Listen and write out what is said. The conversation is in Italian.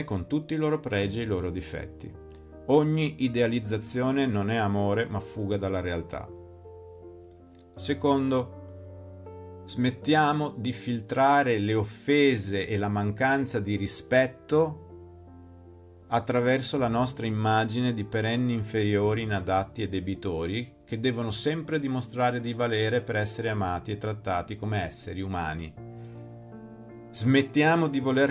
con tutti i loro pregi e i loro difetti. Ogni idealizzazione non è amore, ma fuga dalla realtà. Secondo, smettiamo di filtrare le offese e la mancanza di rispetto attraverso la nostra immagine di perenni inferiori, inadatti e debitori che devono sempre dimostrare di valere per essere amati e trattati come esseri umani. Smettiamo di voler